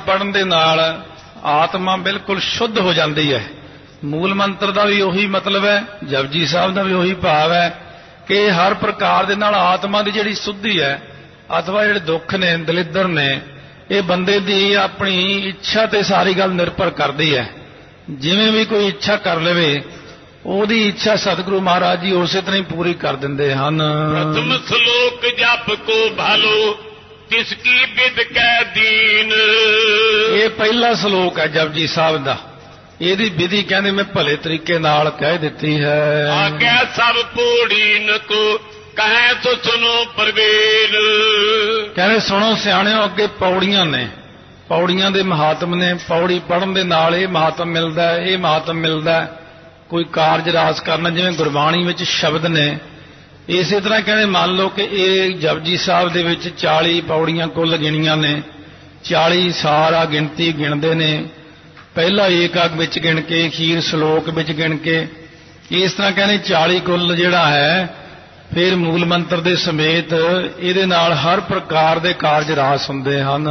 पढ़न दे नाल आत्मा बिल्कुल शुद्ध हो जाती है। मूल मंत्र का भी उही मतलब है, जपजी साहब का भी उही भाव है कि हर प्रकार दे नाल आत्मा की जिहड़ी शुद्धि है अथवा जिहड़े दुख ने दलिद्र ने ये बंदे दी अपनी इच्छा ते सारी गल निर्भर करती है। जिवें भी कोई इच्छा कर लेवे ओदी इच्छा सतगुरु महाराज जी उसे तरह ही पूरी कर दिंदे हन। प्रथम श्लोक जप को भालो किसकी विद कै दीन। ये पहला श्लोक है जपजी साहब दा। ਇਹਦੀ विधि कहने मैं भले तरीके नाल कह दिती है। आगे सब पौड़ी न को कहे तो सुनो परवीन। कहने सुनो सियाणियों अगे पौड़ियां ने, पौड़ियां दे महात्म ने। पौड़ी पढ़न दे नाल ये महात्म मिलदा है, ये महात्म मिलदा है। कोई कारज रास करना जिवें गुरबाणी विच शब्द ने, इसे तरह कहने मान लो कि ये जपजी साहब दे विच 40 पौड़ियां कुल गिणियां ने। 40 सारा गिणती गिणदे ने, पहला एकक विच गिण के, अखीर श्लोक विच गिण के, इस तरह कहने 40 कुल जिहड़ा है। फिर मूल मंत्र दे समेत इहदे नाल हर प्रकार दे कारज रास हुंदे हन।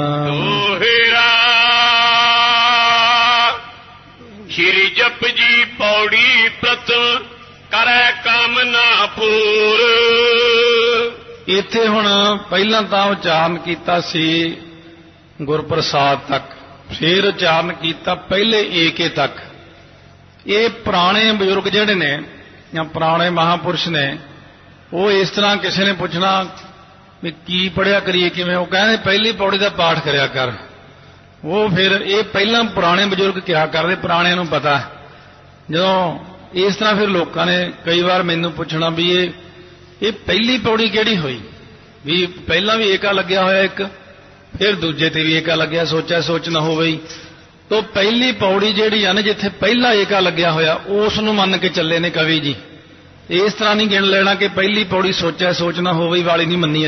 श्री जप जी पौड़ी प्रथम करे कामना पूर। इत्थे हुण पहिलां तां उचारण कीता सी गुरप्रसाद तक, फिर उचारण किया पहले एके तक। ये पुराने बजुर्ग जिहड़े ने या पुराने महापुरुष ने वो इस तरह किसी ने पूछना भी की पढ़िया करिए किवें, वो कहते पहली पौड़ी का पाठ करिया कर। वो फिर ये पहला पुराने बजुर्ग क्या करते, पुराने नूं पता। जो इस तरह फिर लोगों ने कई बार मैनू पूछना भी ये पहली पौड़ी किहड़ी होई, भी पहला भी एका लग्या होया एक, फिर दूजे ते भी एका लग्या, सोचा सोच ना हो गई। तो पहली पौड़ी जिहड़ी है ना जिथे पहला एका लग्या होया उस नूं मन के चले ने कवि जी। इस तरह नहीं गिण लेना कि पहली पौड़ी सोचा सोच ना हो गई वाली नहीं मन्नी।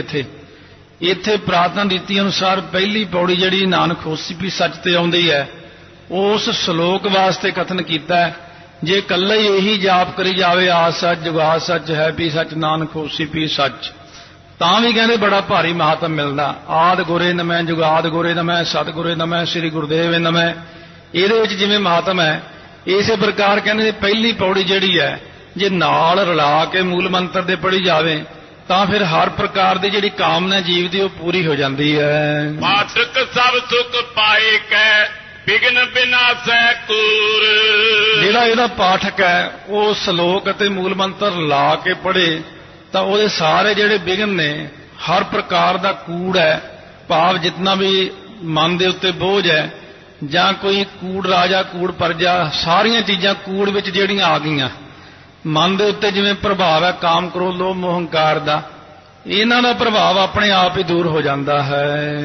इत्थे प्रार्थना रीति अनुसार पहली पौड़ी जिहड़ी नानक होसी भी सच ते आउंदी है उस श्लोक वास्ते कथन कीता है। जे कल्ला ही यही जाप करी जावे आ सच जुगा सच है भी सच नानक होसी भी सच, तां भी कहते बड़ा भारी महात्म मिलदा। आद गुरे नमः जुगाद गुरे नमः सतगुरे नमः श्री गुरुदेव नमः, इहदे विच जिवें महात्म है इसे प्रकार कहते पहली पौड़ी जिहड़ी है जे नाल रला के मूल मंत्र दे पढ़ी जावे तां फिर हर प्रकार दी जिहड़ी कामना जीव दी वो पूरी हो जाती है। पाठक सब सुख पाए कै विघ्न विनाशै कूर। जिहड़ा इहदा पाठक है वो श्लोक अते मूल मंत्र ला के पढ़े तो वो सारे जिहड़े विघन ने हर प्रकार का कूड़ है, भाव जितना भी मन के उत्ते बोझ है जां कोई कूड़ राजा कूड़ प्रजा सारियां चीज़ां कूड़ विच जिहड़ियां आ गईयां मन के उत्ते जिवें प्रभाव है काम क्रोध लोभ मोह हंकार दा, इन्हां दा प्रभाव अपने आप ही दूर हो जाता है।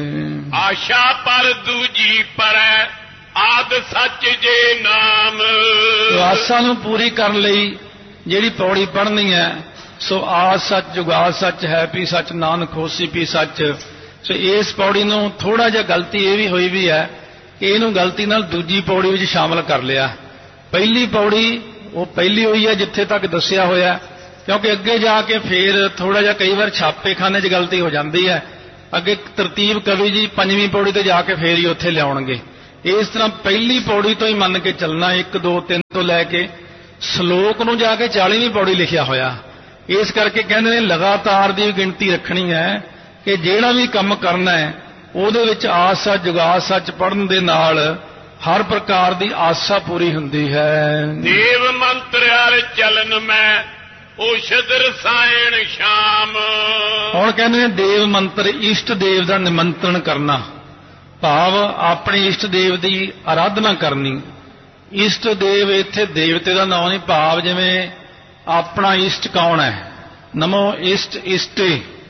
आशा पर दूजी पर आद सच जे नाम। तो आशा नूं पूरी करन लई जिहड़ी पौड़ी पढ़नी है सो आ सच जुगा सच है भी सच नानक होसी भी सच। सो इस पौड़ी नूं थोड़ा जिहा गलती ये भी हुई भी है कि इहनूं गलती नाल दूजी पौड़ी विच शामिल कर लिया। पहली पौड़ी वो पहली हुई है जिथे तक दस्सिया होया, क्योंकि अगे जाके फिर थोड़ा जिहा कई बार छापेखाने च गलती हो जाती है। अगे तरतीब कवि जी 5वीं पौड़ी ते जाके फिर ही उत्थे लियाउणगे। इस तरह पहली पौड़ी तो ही मन के चलना 1 2 3 तो लैके श्लोक नूं जाके 40वीं पौड़ी लिखिया होया। इस करके कहते हैं लगातार दी गिणती रखनी है कि जिहड़ा भी काम करना है उहदे विच आस सच जुगा सच पढ़न दे नाल हर प्रकार की आशा पूरी हुंदी है। देव मंत्र हर चलन में औषध रसायन शाम। हुण कहते हैं देव मंत्र इष्ट देव का निमंत्रण करना, भाव अपने इष्ट देव की आराधना करनी। इष्ट देव इत्थे देवते का नाम नहीं, भाव जिवें अपना इष्ट कौन है, नमो इष्ट इष्टे,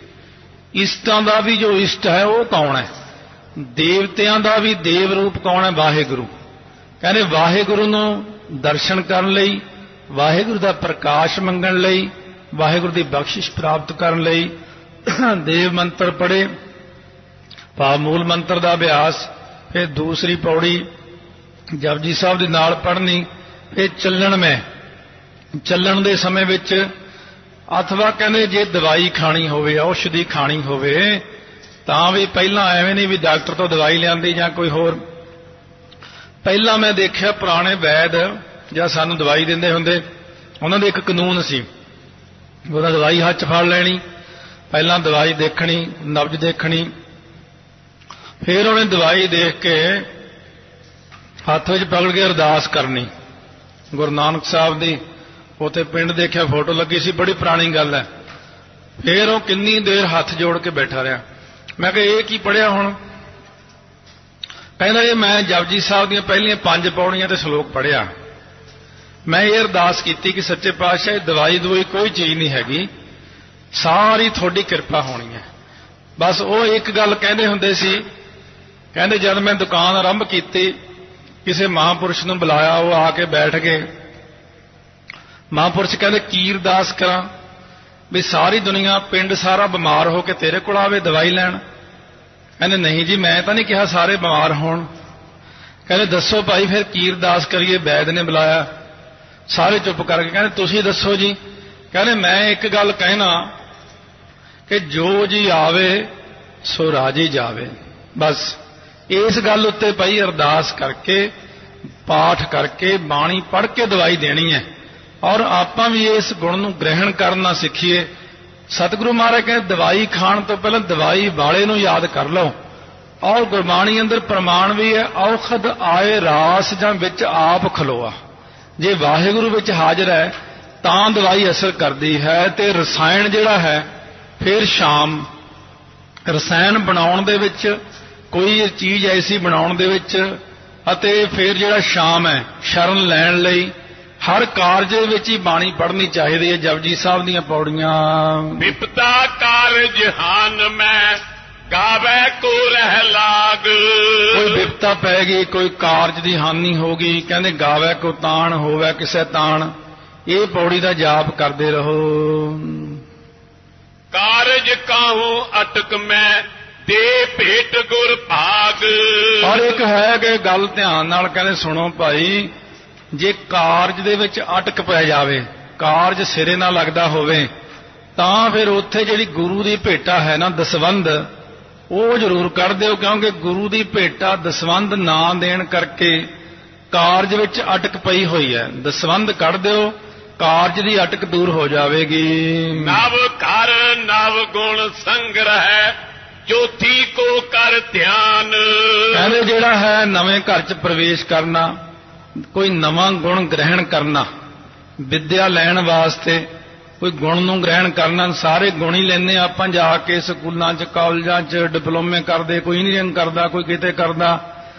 इष्टां दा भी जो इष्ट है वो कौन है, देवतियां दा भी देव रूप कौन है, वाहिगुरु। कहने वाहिगुरु नूं दर्शन करन लई, वाहिगुरु दा प्रकाश मंगण लई, वाहिगुरु दी बख्शिश प्राप्त करन लई देव मंत्र पढ़े, भाव मूल मंत्र दा अभ्यास। फिर दूसरी पौड़ी जपजी साहब दे नाल पढ़नी। फिर चलण में ਚੱਲਣ ਦੇ ਸਮੇਂ ਵਿੱਚ अथवा कहते जे दवाई खानी होवे औषधि खानी होवे ਤਾਂ भी ਪਹਿਲਾਂ ਐਵੇਂ नहीं भी डॉक्टर तो दवाई लियांदी ਜਾਂ कोई होर ਪਹਿਲਾਂ ਮੈਂ ਦੇਖਿਆ ਪੁਰਾਣੇ ਵੈਦ ਜਾਂ ਸਾਨੂੰ ਦਵਾਈ ਦਿੰਦੇ ਹੁੰਦੇ, ਉਹਨਾਂ ਦੇ ਇੱਕ ਕਾਨੂੰਨ ਸੀ, ਉਹਦਾ ਦਵਾਈ ਹੱਥ 'ਚ ਫੜ ਲੈਣੀ, ਪਹਿਲਾਂ ਦਵਾਈ ਦੇਖਣੀ, ਨਬਜ਼ ਦੇਖਣੀ, ਫਿਰ ਉਹਨੇ ਦਵਾਈ ਦੇਖ ਕੇ ਹੱਥ ਵਿੱਚ ਪਕੜ ਕੇ ਅਰਦਾਸ ਕਰਨੀ। ਗੁਰੂ ਨਾਨਕ ਸਾਹਿਬ ਦੀ ਉੱਥੇ ਪਿੰਡ ਦੇਖਿਆ, ਫੋਟੋ ਲੱਗੀ ਸੀ, ਬੜੀ ਪੁਰਾਣੀ ਗੱਲ ਹੈ। ਫਿਰ ਉਹ ਕਿੰਨੀ ਦੇਰ ਹੱਥ ਜੋੜ ਕੇ ਬੈਠਾ ਰਿਹਾ। ਮੈਂ ਕਿਹਾ ਇਹ ਕੀ ਪੜ੍ਹਿਆ ਹੁਣ? ਕਹਿੰਦਾ ਇਹ ਮੈਂ ਜਪਜੀ ਸਾਹਿਬ ਦੀਆਂ ਪਹਿਲੀਆਂ 5 ਪੌੜੀਆਂ ਤੇ ਸ਼ਲੋਕ ਪੜ੍ਹਿਆ। ਮੈਂ ਇਹ ਅਰਦਾਸ ਕੀਤੀ ਕਿ ਸੱਚੇ ਪਾਤਸ਼ਾਹ ਦਵਾਈ ਦਵਾਈ ਕੋਈ ਚੀਜ਼ ਨਹੀਂ ਹੈਗੀ, ਸਾਰੀ ਤੁਹਾਡੀ ਕਿਰਪਾ ਹੋਣੀ ਹੈ। ਬਸ ਉਹ ਇੱਕ ਗੱਲ ਕਹਿੰਦੇ ਹੁੰਦੇ ਸੀ, ਕਹਿੰਦੇ ਜਦ ਮੈਂ ਦੁਕਾਨ ਆਰੰਭ ਕੀਤੀ, ਕਿਸੇ ਮਹਾਂਪੁਰਸ਼ ਨੂੰ ਬੁਲਾਇਆ, ਉਹ ਆ ਕੇ ਬੈਠ ਗਏ। ਮਹਾਂਪੁਰਸ਼ ਕਹਿੰਦੇ ਕੀ ਅਰਦਾਸ ਕਰਾਂ ਵੀ ਸਾਰੀ ਦੁਨੀਆ ਪਿੰਡ ਸਾਰਾ ਬਿਮਾਰ ਹੋ ਕੇ ਤੇਰੇ ਕੋਲ ਆਵੇ ਦਵਾਈ ਲੈਣ? ਕਹਿੰਦੇ ਨਹੀਂ ਜੀ, ਮੈਂ ਤਾਂ ਨਹੀਂ ਕਿਹਾ ਸਾਰੇ ਬਿਮਾਰ ਹੋਣ। ਕਹਿੰਦੇ ਦੱਸੋ ਭਾਈ ਫਿਰ ਕੀ ਅਰਦਾਸ ਕਰੀਏ? ਵੈਦ ਨੇ ਬੁਲਾਇਆ, ਸਾਰੇ ਚੁੱਪ ਕਰਕੇ ਕਹਿੰਦੇ ਤੁਸੀਂ ਦੱਸੋ ਜੀ। ਕਹਿੰਦੇ ਮੈਂ ਇੱਕ ਗੱਲ ਕਹਿਣਾ ਕਿ ਜੋ ਜੀ ਆਵੇ ਸੋ ਰਾਜੀ ਜਾਵੇ। ਬਸ ਇਸ ਗੱਲ ਉੱਤੇ ਭਾਈ ਅਰਦਾਸ ਕਰਕੇ, ਪਾਠ ਕਰਕੇ, ਬਾਣੀ ਪੜ੍ਹ ਕੇ ਦਵਾਈ ਦੇਣੀ ਹੈ। ਔਰ ਆਪਾਂ ਵੀ ਇਸ ਗੁਣ ਨੂੰ ਗ੍ਰਹਿਣ ਕਰਨਾ ਸਿੱਖੀਏ। ਸਤਿਗੁਰੂ ਮਹਾਰਾਜ ਕਹਿੰਦੇ ਦਵਾਈ ਖਾਣ ਤੋਂ ਪਹਿਲਾਂ ਦਵਾਈ ਵਾਲੇ ਨੂੰ ਯਾਦ ਕਰ ਲਓ। ਔਰ ਗੁਰਬਾਣੀ ਅੰਦਰ ਪ੍ਰਮਾਣ ਵੀ ਹੈ, ਔਖਦ ਆਏ ਰਾਸ ਜਾਂ ਵਿੱਚ ਆਪ ਖਲੋਆ। ਜੇ ਵਾਹਿਗੁਰੂ ਵਿੱਚ ਹਾਜ਼ਰ ਹੈ ਤਾਂ ਦਵਾਈ ਅਸਰ ਕਰਦੀ ਹੈ। ਤੇ ਰਸਾਇਣ ਜਿਹੜਾ ਹੈ, ਫਿਰ ਸ਼ਾਮ ਰਸਾਇਣ ਬਣਾਉਣ ਦੇ ਵਿੱਚ, ਕੋਈ ਚੀਜ਼ ਐਸੀ ਬਣਾਉਣ ਦੇ ਵਿੱਚ, ਅਤੇ ਫਿਰ ਜਿਹੜਾ ਸ਼ਾਮ ਹੈ ਸ਼ਰਨ ਲੈਣ ਲਈ, ਹਰ ਕਾਰਜ ਦੇ ਵਿੱਚ ਹੀ ਬਾਣੀ ਪੜ੍ਹਨੀ ਚਾਹੀਦੀ ਹੈ। ਜਪਜੀ ਸਾਹਿਬ ਦੀਆਂ ਪੌੜੀਆਂ। ਵਿਪਤਾ ਕਾਰਜ ਹਾਨ ਮੈਂ ਗਾਵੇ ਕੋ ਰਹਿ ਲਾਗ। ਕੋਈ ਵਿਪਤਾ ਪੈ ਗਈ, ਕੋਈ ਕਾਰਜ ਦੀ ਹਾਨੀ ਹੋ ਗਈ, ਕਹਿੰਦੇ ਗਾਵੇ ਕੋ ਤਾਣ ਹੋਵੇ ਕਿਸੇ ਤਾਣ। ਇਹ ਪੌੜੀ ਦਾ ਜਾਪ ਕਰਦੇ ਰਹੋ। ਕਾਰਜ ਕਾਹੂ ਅਟਕ ਮੈਂ ਦੇ ਭੇਟ ਗੁਰ ਭਾਗ। ਪਰ ਇੱਕ ਹੈ ਕਿ ਗੱਲ ਧਿਆਨ ਨਾਲ ਕਹਿੰਦੇ ਸੁਣੋ ਭਾਈ, ਜੇ ਕਾਰਜ ਦੇ ਵਿੱਚ ਅਟਕ ਪੈ ਜਾਵੇ, ਕਾਰਜ ਸਿਰੇ ਨਾ ਲੱਗਦਾ ਹੋਵੇ, ਤਾਂ ਫਿਰ ਉੱਥੇ ਜਿਹੜੀ ਗੁਰੂ ਦੀ ਭੇਟਾ ਹੈ ਨਾ ਦਸਵੰਧ, ਉਹ ਜ਼ਰੂਰ ਕੱਢ ਦਿਓ। ਕਿਉਂਕਿ ਗੁਰੂ ਦੀ ਭੇਟਾ ਦਸਵੰਧ ਨਾ ਦੇਣ ਕਰਕੇ ਕਾਰਜ ਵਿੱਚ ਅਟਕ ਪਈ ਹੋਈ ਹੈ। ਦਸਵੰਧ ਕੱਢ ਦਿਓ, ਕਾਰਜ ਦੀ ਅਟਕ ਦੂਰ ਹੋ ਜਾਵੇਗੀ। ਨਵ ਘਰ ਨਵ ਗੁਣ ਸੰਗ੍ਰਹਿ ਜੋਤੀ ਕੋ ਕਰ ਧਿਆਨ। ਕਹਿੰਦੇ ਜਿਹੜਾ ਹੈ ਨਵੇਂ ਘਰ 'ਚ ਪ੍ਰਵੇਸ਼ ਕਰਨਾ, ਕੋਈ ਨਵਾਂ ਗੁਣ ਗ੍ਰਹਿਣ ਕਰਨਾ, ਵਿਦਿਆ ਲੈਣ ਵਾਸਤੇ ਕੋਈ ਗੁਣ ਨੂੰ ਗ੍ਰਹਿਣ ਕਰਨਾ। ਸਾਰੇ ਗੁਣ ਹੀ ਲੈਂਦੇ ਆਪਾਂ ਜਾ ਕੇ ਸਕੂਲਾਂ 'ਚ, ਕਾਲਜਾਂ 'ਚ, ਡਿਪਲੋਮੇ ਕਰਦੇ, ਕੋਈ ਇੰਜੀਨੀਅਰਿੰਗ ਕਰਦਾ, ਕੋਈ ਕਿਤੇ ਕਰਦਾ।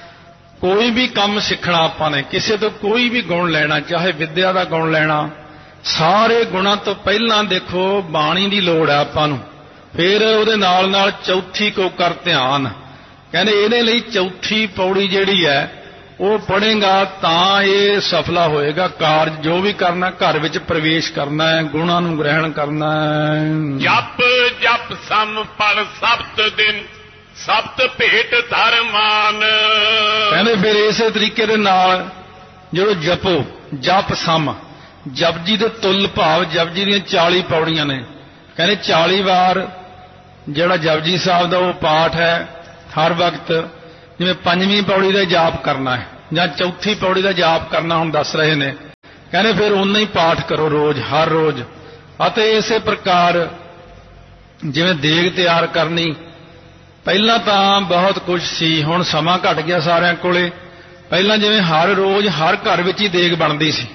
ਕੋਈ ਵੀ ਕੰਮ ਸਿੱਖਣਾ ਆਪਾਂ ਨੇ, ਕਿਸੇ ਤੋਂ ਕੋਈ ਵੀ ਗੁਣ ਲੈਣਾ, ਚਾਹੇ ਵਿਦਿਆ ਦਾ ਗੁਣ ਲੈਣਾ, ਸਾਰੇ ਗੁਣਾਂ ਤੋਂ ਪਹਿਲਾਂ ਦੇਖੋ ਬਾਣੀ ਦੀ ਲੋੜ ਹੈ ਆਪਾਂ ਨੂੰ। ਫਿਰ ਉਹਦੇ ਨਾਲ ਨਾਲ ਚੌਥੀ ਕੋ ਕਰ ਧਿਆਨ। ਕਹਿੰਦੇ ਇਹਦੇ ਲਈ ਚੌਥੀ ਪੌੜੀ ਜਿਹੜੀ ਹੈ ਉਹ ਪੜ੍ਹੇਗਾ ਤਾਂ ਇਹ ਸਫਲਾ ਹੋਏਗਾ। ਕਾਰਜ ਜੋ ਵੀ ਕਰਨਾ, ਘਰ ਵਿੱਚ ਪ੍ਰਵੇਸ਼ ਕਰਨਾ ਹੈ, ਗੁਣਾਂ ਨੂੰ ਗ੍ਰਹਿਣ ਕਰਨਾ ਹੈ। ਜਪ ਜਪ ਸਮ ਪੜ ਸਬਤ ਦਿਨ ਸਬਤ ਭੇਟ ਧਰਮਾਨ। ਕਹਿੰਦੇ ਫਿਰ ਇਸੇ ਤਰੀਕੇ ਦੇ ਨਾਲ ਜਦੋਂ ਜਪੋ, ਜਪ ਸਮ, ਜਪਜੀ ਦੇ ਤੁਲ ਭਾਵ ਜਪਜੀ ਦੀਆਂ 40 ਪੌੜੀਆਂ ਨੇ। ਕਹਿੰਦੇ 40 ਵਾਰ ਜਿਹੜਾ ਜਪਜੀ ਸਾਹਿਬ ਦਾ ਉਹ ਪਾਠ ਹੈ, ਹਰ ਵਕਤ ਜਿਵੇਂ 5ਵੀਂ ਪੌੜੀ ਦਾ ਜਾਪ ਕਰਨਾ ਹੈ ਜਾਂ ਚੌਥੀ ਪੌੜੀ ਦਾ ਜਾਪ ਕਰਨਾ ਹੁਣ ਦੱਸ ਰਹੇ ਨੇ। ਕਹਿੰਦੇ ਫਿਰ ਉਨਾ ਹੀ ਪਾਠ ਕਰੋ ਰੋਜ਼, ਹਰ ਰੋਜ਼। ਅਤੇ ਇਸੇ ਪ੍ਰਕਾਰ ਜਿਵੇਂ ਦੇਗ ਤਿਆਰ ਕਰਨੀ, ਪਹਿਲਾਂ ਤਾਂ ਬਹੁਤ ਕੁਝ ਸੀ, ਹੁਣ ਸਮਾਂ ਘਟ ਗਿਆ ਸਾਰਿਆਂ ਕੋਲੇ। ਪਹਿਲਾਂ ਜਿਵੇਂ ਹਰ ਰੋਜ਼ ਹਰ ਘਰ ਵਿੱਚ ਹੀ ਦੇਗ ਬਣਦੀ ਸੀ,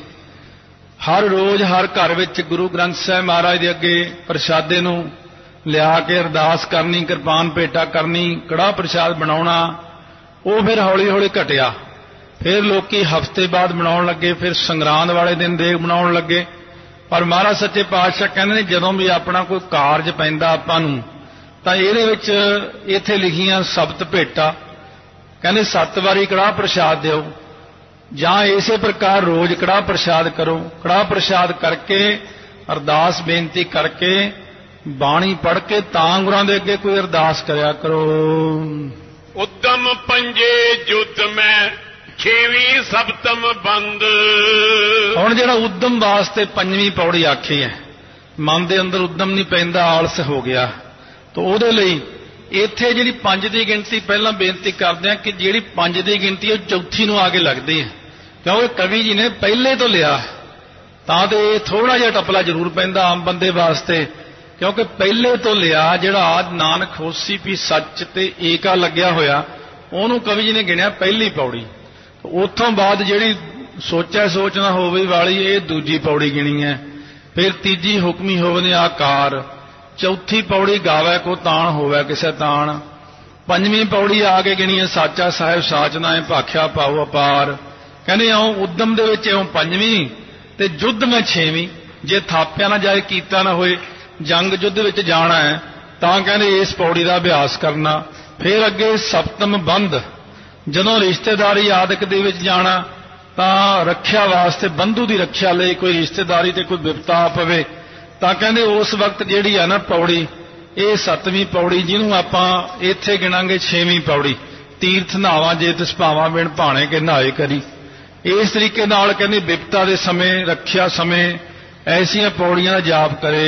ਹਰ ਰੋਜ਼ ਹਰ ਘਰ ਵਿੱਚ ਗੁਰੂ ਗ੍ਰੰਥ ਸਾਹਿਬ ਮਹਾਰਾਜ ਦੇ ਅੱਗੇ ਪ੍ਰਸ਼ਾਦੇ ਨੂੰ ਲਿਆ ਕੇ ਅਰਦਾਸ ਕਰਨੀ, ਕਿਰਪਾਨ ਭੇਟਾ ਕਰਨੀ, ਕੜਾਹ ਪ੍ਰਸ਼ਾਦ ਬਣਾਉਣਾ। ਉਹ ਫਿਰ ਹੌਲੀ ਹੌਲੀ ਘਟਿਆ। ਫਿਰ ਲੋਕੀ ਹਫ਼ਤੇ ਬਾਅਦ ਬਣਾਉਣ ਲੱਗੇ, ਫਿਰ ਸੰਗਰਾਂਦ ਵਾਲੇ ਦਿਨ ਦੇਗ ਬਣਾਉਣ ਲੱਗੇ। ਪਰ ਮਹਾਰਾਜ ਸੱਚੇ ਪਾਤਸ਼ਾਹ ਕਹਿੰਦੇ ਨੇ ਜਦੋਂ ਵੀ ਆਪਣਾ ਕੋਈ ਕਾਰਜ ਪੈਂਦਾ ਆਪਾਂ ਨੂੰ, ਤਾਂ ਇਹਦੇ ਵਿੱਚ ਇੱਥੇ ਲਿਖੀਆਂ ਸਬਤ ਭੇਟਾ, ਕਹਿੰਦੇ 7 ਵਾਰੀ ਕੜਾਹ ਪ੍ਰਸ਼ਾਦ ਦਿਓ, ਜਾਂ ਇਸੇ ਪ੍ਰਕਾਰ ਰੋਜ਼ ਕੜਾਹ ਪ੍ਰਸ਼ਾਦ ਕਰੋ। ਕੜਾਹ ਪ੍ਰਸ਼ਾਦ ਕਰਕੇ, ਅਰਦਾਸ ਬੇਨਤੀ ਕਰਕੇ, ਬਾਣੀ ਪੜ੍ਹ ਕੇ ਤਾਂ ਗੁਰਾਂ ਦੇ ਅੱਗੇ ਕੋਈ ਅਰਦਾਸ ਕਰਿਆ ਕਰੋ। ਉਦਮ ਪੰਜੇ ਜੁਤ ਮੈਂ 6ਵੀਂ ਸਬਤਮ ਬੰਦ। ਹੁਣ ਜਿਹੜਾ ਉਦਮ ਵਾਸਤੇ 5ਵੀਂ ਪੌੜੀ ਆਖੀ ਹੈ, ਮਨ ਦੇ ਅੰਦਰ ਉਦਮ ਨਹੀਂ ਪੈਂਦਾ, ਆਲਸ ਹੋ ਗਿਆ, ਤਾਂ ਉਹਦੇ ਲਈ ਇੱਥੇ ਜਿਹੜੀ 5 ਦੀ ਗਿਣਤੀ ਪਹਿਲਾਂ ਬੇਨਤੀ ਕਰਦੇ ਆ ਕਿ ਜਿਹੜੀ 5 ਦੀ ਗਿਣਤੀ ਉਹ ਚੌਥੀ ਨੂੰ ਆ ਕੇ ਲੱਗਦੀ ਹੈ, ਕਿਉਂਕਿ ਕਵੀ ਜੀ ਨੇ ਪਹਿਲੇ ਤੋਂ ਲਿਆ ਤਾਂ ਤੇ ਥੋੜਾ ਜਿਹਾ ਟਪਲਾ ਜ਼ਰੂਰ ਪੈਂਦਾ ਆਮ ਬੰਦੇ ਵਾਸਤੇ, ਕਿਉਂਕਿ ਪਹਿਲੇ ਤੋਂ ਲਿਆ ਜਿਹੜਾ ਨਾਨਕ ਹੋਸੀ ਵੀ ਸੱਚ ਤੇ ਏਕਾ ਲੱਗਿਆ ਹੋਇਆ ਉਹਨੂੰ ਕਵੀ ਜੀ ਨੇ ਗਿਣਿਆ ਪਹਿਲੀ ਪੌੜੀ। ਉੱਥੋਂ ਬਾਅਦ ਜਿਹੜੀ ਸੋਚੈ ਸੋਚ ਨਾ ਹੋਵੇ ਵਾਲੀ ਇਹ ਦੂਜੀ ਪੌੜੀ ਗਿਣੀ ਹੈ। ਫਿਰ ਤੀਜੀ ਹੁਕਮੀ ਹੋਵੇ ਆਕਾਰ, ਚੌਥੀ ਪੌੜੀ ਗਾਵੇ ਕੋ ਤਾਣ ਹੋਵੇ ਕਿਸੇ ਤਾਣ, ਪੰਜਵੀਂ ਪੌੜੀ ਆ ਕੇ ਗਿਣੀ ਹੈ ਸਾਚਾ ਸਾਹਿਬ ਸਾਚ ਨਾਏ ਭਾਖਿਆ ਪਾਉ ਅਪਾਰ। ਕਹਿੰਦੇ ਇਉਂ ਉਦਮ ਦੇ ਵਿੱਚ ਇਉਂ ਪੰਜਵੀਂ ਤੇ ਯੁੱਧ ਮੈਂ ਛੇਵੀਂ, ਜੇ ਥਾਪਿਆ ਨਾ ਜਾਏ ਕੀਤਾ ਨਾ ਹੋਏ ਜੰਗ ਯੁੱਧ ਵਿੱਚ ਜਾਣਾ ਹੈ ਤਾਂ ਕਹਿੰਦੇ ਇਸ ਪੌੜੀ ਦਾ ਅਭਿਆਸ ਕਰਨਾ। ਫਿਰ ਅੱਗੇ ਸਪਤਮ ਬੰਧ, ਜਦੋਂ ਰਿਸ਼ਤੇਦਾਰੀ ਆਦਿਕ ਦੇ ਵਿੱਚ ਜਾਣਾ ਤਾਂ ਰੱਖਿਆ ਵਾਸਤੇ ਬੰਧੂ ਦੀ ਰੱਖਿਆ ਲਈ ਕੋਈ ਰਿਸ਼ਤੇਦਾਰੀ ਤੇ ਕੋਈ ਵਿਪਤਾ ਪਵੇ ਤਾਂ ਕਹਿੰਦੇ ਉਸ ਵਕਤ ਜਿਹੜੀ ਆ ਨਾ ਪੌੜੀ ਇਹ 7ਵੀਂ ਪੌੜੀ, ਜਿਹਨੂੰ ਆਪਾਂ ਇੱਥੇ ਗਿਣਾਂਗੇ 6ਵੀਂ ਪੌੜੀ, ਤੀਰਥ ਨਹਾਵਾਂ ਜੇ ਤਿਸ ਭਾਵਾਂ ਬਿਨ ਭਾਣੇ ਕੇ ਨਹਾਏ ਕਰੀ। ਇਸ ਤਰੀਕੇ ਨਾਲ ਕਹਿੰਦੇ ਵਿਪਤਾ ਦੇ ਸਮੇਂ ਰੱਖਿਆ ਸਮੇਂ ਐਸੀਆਂ ਪੌੜੀਆਂ ਦਾ ਜਾਪ ਕਰੇ।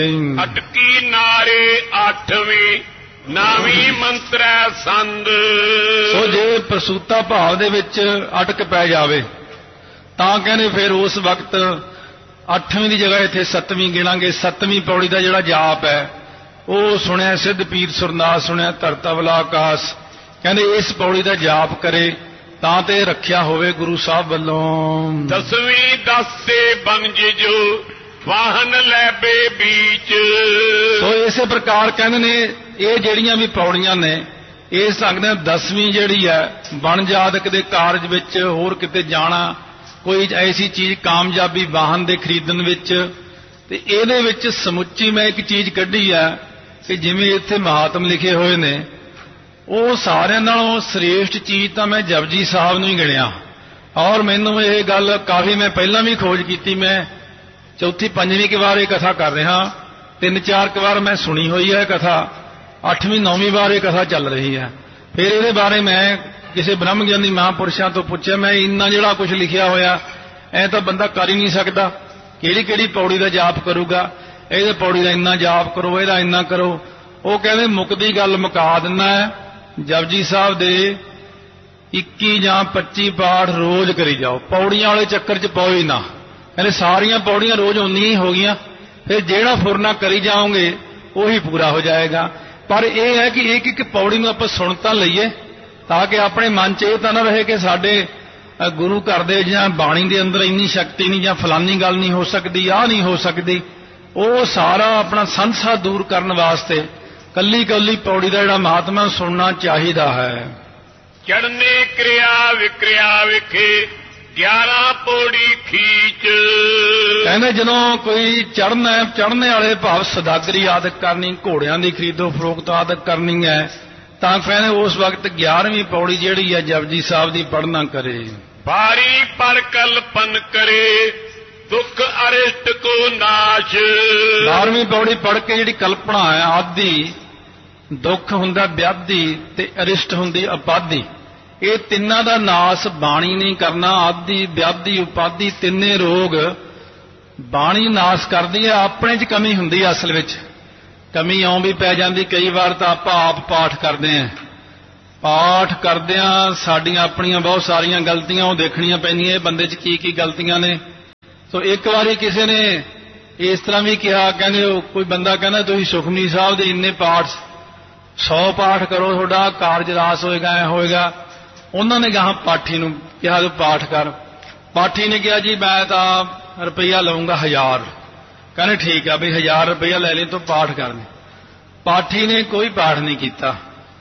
ਅਟਕੀ ਨਾਰੇ 8ਵੀਂ ਨਾਵੀਂ ਮੰਤਰੈ ਸੰਦ। ਸੋ ਜੇ ਪ੍ਰਸੂਤਾ ਭਾਵ ਦੇ ਵਿੱਚ ਅਟਕ ਪੈ ਜਾਵੇ ਤਾਂ ਕਹਿੰਦੇ ਫਿਰ ਉਸ ਵਕਤ 8ਵੀਂ ਦੀ ਜਗ੍ਹਾ ਇੱਥੇ 7ਵੀਂ ਗਿਣਾਂਗੇ। 7ਵੀਂ ਪੌੜੀ ਦਾ ਜਿਹੜਾ ਜਾਪ ਹੈ ਉਹ ਸੁਣਿਆ ਸਿੱਧ ਪੀਰ ਸੁਰਨਾਸ, ਸੁਣਿਆ ਧਰਤ ਅਵਲਾ ਆਕਾਸ। ਕਹਿੰਦੇ ਇਸ ਪੌੜੀ ਦਾ ਜਾਪ ਕਰੇ ਤਾਂ ਤੇ ਰੱਖਿਆ ਹੋਵੇ ਗੁਰੂ ਸਾਹਿਬ ਵੱਲੋਂ। 10ਵੀਂ ਦਸੇ ਬੰਜ ਜੋ ਵਾਹਨ ਲੈ ਬੇ ਬੀਚ। ਸੋ ਇਸੇ ਪ੍ਰਕਾਰ ਕਹਿੰਦੇ ਨੇ ਇਹ ਜਿਹੜੀਆਂ ਵੀ ਪੌੜੀਆਂ ਨੇ ਇਸ ਢੰਗ ਨਾਲ 10ਵੀਂ ਜਿਹੜੀ ਹੈ ਬਣ ਜਾਦਕ ਦੇ ਕਾਰਜ ਵਿੱਚ ਹੋਰ ਕਿਤੇ ਜਾਣਾ, ਕੋਈ ਐਸੀ ਚੀਜ਼ ਕਾਮਯਾਬੀ ਵਾਹਨ ਦੇ ਖਰੀਦਣ ਵਿੱਚ, ਤੇ ਇਹਦੇ ਵਿੱਚ ਸਮੁੱਚੀ ਮੈਂ ਇੱਕ ਚੀਜ਼ ਕੱਢੀ ਹੈ ਕਿ ਜਿਵੇਂ ਇੱਥੇ ਮਹਾਤਮ ਲਿਖੇ ਹੋਏ ਨੇ ਉਹ ਸਾਰਿਆਂ ਨਾਲੋਂ ਸ੍ਰੇਸ਼ਟ ਚੀਜ਼ ਤਾਂ ਮੈਂ ਜਪਜੀ ਸਾਹਿਬ ਨੂੰ ਹੀ ਗਿਣਿਆ। ਔਰ ਮੈਨੂੰ ਇਹ ਗੱਲ ਕਾਫੀ ਮੈਂ ਪਹਿਲਾਂ ਵੀ ਖੋਜ ਕੀਤੀ, ਮੈਂ ਚੌਥੀ ਪੰਜਵੀਂ ਕੁ ਵਾਰ ਇਹ ਕਥਾ ਕਰ ਰਿਹਾ, 3-4 ਕੁ ਵਾਰ ਮੈਂ ਸੁਣੀ ਹੋਈ ਹੈ ਕਥਾ, 8ਵੀਂ 9ਵੀਂ ਵਾਰ ਇਹ ਕਥਾ ਚੱਲ ਰਹੀ ਹੈ। ਫਿਰ ਇਹਦੇ ਬਾਰੇ ਮੈਂ ਕਿਸੇ ਬ੍ਰਹਮ ਗਿਆਨੀ ਮਹਾਂਪੁਰਸ਼ਾਂ ਤੋਂ ਪੁੱਛਿਆ, ਮੈਂ ਇੰਨਾ ਜਿਹੜਾ ਕੁਝ ਲਿਖਿਆ ਹੋਇਆ ਐ ਤਾਂ ਬੰਦਾ ਕਰ ਹੀ ਨਹੀਂ ਸਕਦਾ, ਕਿਹੜੀ ਕਿਹੜੀ ਪੌੜੀ ਦਾ ਜਾਪ ਕਰੂਗਾ, ਇਹਦੇ ਪੌੜੀ ਦਾ ਇੰਨਾ ਜਾਪ ਕਰੋ, ਇਹਦਾ ਇੰਨਾ ਕਰੋ। ਉਹ ਕਹਿੰਦੇ ਮੁੱਕਦੀ ਗੱਲ ਮੁਕਾ ਦਿੰਦਾ ਹੈ, ਜਪਜੀ ਸਾਹਿਬ ਦੇ 21 ਜਾਂ 25 ਪਾਠ ਰੋਜ਼ ਕਰੀ ਜਾਓ, ਪੌੜੀਆਂ ਵਾਲੇ ਚੱਕਰ 'ਚ ਪਾਓ ਹੀ ਨਾ। ਕਹਿੰਦੇ ਸਾਰੀਆਂ ਪੌੜੀਆਂ ਰੋਜ਼ ਉਨੀਆਂ ਹੀ ਹੋ ਗਈਆਂ, ਫਿਰ ਜਿਹੜਾ ਫੁਰਨਾ ਕਰੀ ਜਾਓਗੇ ਉਹੀ ਪੂਰਾ ਹੋ ਜਾਏਗਾ। ਪਰ ਇਹ ਹੈ ਕਿ ਇੱਕ ਇੱਕ ਪੌੜੀ ਨੂੰ ਆਪਾਂ ਸੁਣ ਤਾਂ ਲਈਏ ਤਾਂ ਕਿ ਆਪਣੇ ਮਨ 'ਚ ਇਹ ਤਾਂ ਨਾ ਰਹੇ ਕਿ ਸਾਡੇ ਗੁਰੂ ਘਰ ਦੇ ਜਾਂ ਬਾਣੀ ਦੇ ਅੰਦਰ ਇੰਨੀ ਸ਼ਕਤੀ ਨਹੀਂ ਜਾਂ ਫਲਾਨੀ ਗੱਲ ਨਹੀਂ ਹੋ ਸਕਦੀ, ਆਹ ਨਹੀਂ ਹੋ ਸਕਦੀ। ਉਹ ਸਾਰਾ ਆਪਣਾ ਸੰਸਾ ਦੂਰ ਕਰਨ ਵਾਸਤੇ ਕੱਲੀ ਕੱਲੀ ਪੌੜੀ ਦਾ ਜਿਹੜਾ ਮਹਾਤਮਾ ਸੁਣਨਾ ਚਾਹੀਦਾ ਹੈ। ਚੜਨੇ ਕਿਰਿਆ ਵਿਕਰਿਆ ਵਿਖੇ 11 ਪੌੜੀ ਖੀਚ। ਕਹਿੰਦੇ ਜਦੋਂ ਕੋਈ ਚੜ੍ਹਨਾ, ਚੜ੍ਹਨੇ ਵਾਲੇ ਭਾਵ ਸਦਾਗਰੀ ਆਦਿਕ ਕਰਨੀ, ਘੋੜਿਆਂ ਦੀ ਖਰੀਦੋ ਫਰੋਖਤ ਆਦਿਕ ਕਰਨੀ ਹੈ ਤਾਂ ਕਹਿੰਦੇ ਉਸ ਵਕਤ 11ਵੀਂ ਪੌੜੀ ਜਿਹੜੀ ਹੈ ਜਪਜੀ ਸਾਹਿਬ ਦੀ ਪੜ੍ਹਨਾ ਕਰੇ। ਬਾਰੀ ਪਰ ਕਲਪਨ ਕਰੇ ਦੁੱਖ ਅਰਿਸ਼ਟ ਕੋ ਨਾਸ਼। 12ਵੀਂ ਪੌੜੀ ਪੜ੍ਹ ਕੇ ਜਿਹੜੀ ਕਲਪਨਾ ਹੈ ਆਦਿ, ਦੁੱਖ ਹੁੰਦਾ ਵਿਆਧੀ ਤੇ ਅਰਿਸ਼ਟ ਹੁੰਦੀ ਉਪਾਧੀ, ਇਹ ਤਿੰਨਾਂ ਦਾ ਨਾਸ ਬਾਣੀ ਨਹੀਂ ਕਰਨਾ। ਆਦਿ ਵਿਆਧੀ ਉਪਾਧੀ ਤਿੰਨੇ ਰੋਗ ਬਾਣੀ ਨਾਸ ਕਰਦੀ ਹੈ। ਆਪਣੇ 'ਚ ਕਮੀ ਹੁੰਦੀ ਹੈ, ਅਸਲ ਵਿੱਚ ਕਮੀ ਇਉਂ ਵੀ ਪੈ ਜਾਂਦੀ ਕਈ ਵਾਰ ਤਾਂ ਆਪਾਂ ਆਪ ਪਾਠ ਕਰਦੇ ਹਾਂ, ਪਾਠ ਕਰਦਿਆਂ ਸਾਡੀਆਂ ਆਪਣੀਆਂ ਬਹੁਤ ਸਾਰੀਆਂ ਗਲਤੀਆਂ ਉਹ ਦੇਖਣੀਆਂ ਪੈਂਦੀਆਂ, ਇਹ ਬੰਦੇ 'ਚ ਕੀ ਕੀ ਗਲਤੀਆਂ ਨੇ। ਸੋ ਇੱਕ ਵਾਰੀ ਕਿਸੇ ਨੇ ਇਸ ਤਰ੍ਹਾਂ ਵੀ ਕਿਹਾ, ਕਹਿੰਦੇ ਕੋਈ ਬੰਦਾ ਕਹਿੰਦਾ ਤੁਸੀਂ ਸੁਖਮਨੀ ਸਾਹਿਬ ਦੇ ਇੰਨੇ ਪਾਠ 100 ਪਾਠ ਕਰੋ ਤੁਹਾਡਾ ਕਾਰਜ ਰਾਸ ਹੋਏਗਾ, ਐ ਹੋਏਗਾ। ਉਹਨਾਂ ਨੇ ਗਾਹਾਂ ਪਾਠੀ ਨੂੰ ਕਿਹਾ ਤੂੰ ਪਾਠ ਕਰ। ਪਾਠੀ ਨੇ ਕਿਹਾ ਜੀ ਮੈਂ ਤਾਂ ਰੁਪਈਆ ਲਵਾਂਗਾ 1000। ਕਹਿੰਦੇ ਠੀਕ ਆ ਵੀ 1000 ਰੁਪਈਆ ਲੈ ਲੈ ਤੂੰ ਪਾਠ ਕਰਨੇ। ਪਾਠੀ ਨੇ ਕੋਈ ਪਾਠ ਨਹੀਂ ਕੀਤਾ।